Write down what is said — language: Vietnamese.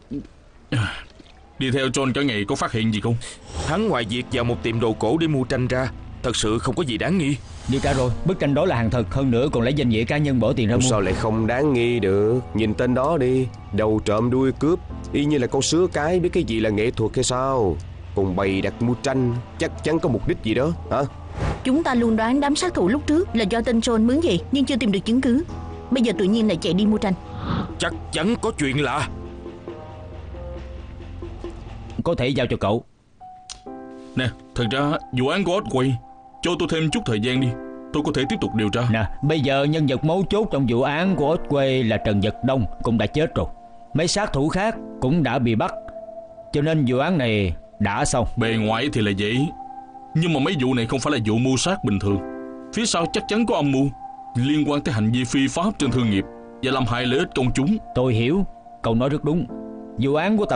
Đi theo John cả ngày có phát hiện gì không? Hắn ngoài việc vào một tiệm đồ cổ để mua tranh ra, thật sự không có gì đáng nghi. Điều tra rồi, bức tranh đó là hàng thật, hơn nữa còn lấy danh nghĩa cá nhân bỏ tiền ra mua. Sao lại không đáng nghi được? Nhìn tên đó đi, đầu trộm đuôi cướp, y như là con sứa cái biết cái gì là nghệ thuật hay sao? Còn bày đặt mua tranh, chắc chắn có mục đích gì đó hả? Chúng ta luôn đoán đám sát thủ lúc trước là do tên John mướn vậy, nhưng chưa tìm được chứng cứ. Bây giờ tự nhiên lại chạy đi mua tranh. Chắc chắn có chuyện lạ. Có thể giao cho cậu. Nè, thật ra vụ án của Otway, cho tôi thêm chút thời gian đi, tôi có thể tiếp tục điều tra. Nè, bây giờ nhân vật mấu chốt trong vụ án của Otway là Trần Vật Đông cũng đã chết rồi. Mấy sát thủ khác cũng đã bị bắt, cho nên vụ án này đã xong. Bề ngoài thì là vậy, nhưng mà mấy vụ này không phải là vụ mưu sát bình thường. Phía sau chắc chắn có âm mưu liên quan tới hành vi phi pháp trên thương nghiệp và làm hại lợi ích công chúng. Tôi hiểu, cậu nói rất đúng. Vụ án của tập